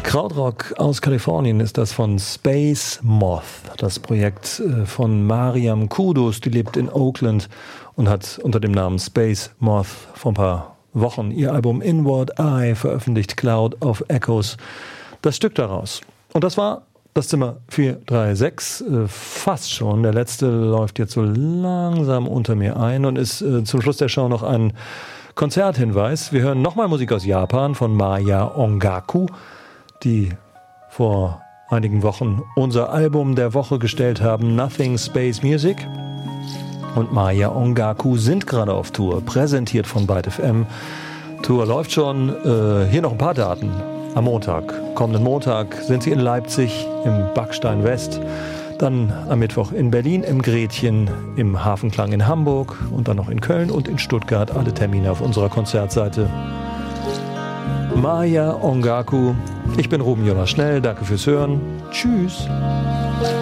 Krautrock aus Kalifornien ist das von Space Moth, das Projekt von Mariam Kudus, die lebt in Oakland und hat unter dem Namen Space Moth vor ein paar Wochen ihr Album Inward Eye veröffentlicht, Cloud of Echoes, das Stück daraus. Und das war das Zimmer 436, fast schon. Der letzte läuft jetzt so langsam unter mir ein und ist zum Schluss der Show noch ein Konzerthinweis. Wir hören nochmal Musik aus Japan von Maya Ongaku, die vor einigen Wochen unser Album der Woche gestellt haben, Nothing Space Music. Und Maya Ongaku sind gerade auf Tour, präsentiert von Byte FM. Tour läuft schon. Hier noch ein paar Daten. Am Montag, kommenden Montag, sind sie in Leipzig im Backstein West. Dann am Mittwoch in Berlin, im Gretchen, im Hafenklang in Hamburg und dann noch in Köln und in Stuttgart. Alle Termine auf unserer Konzertseite. Maya Ongaku. Ich bin Ruben Jonas Schnell. Danke fürs Hören. Tschüss.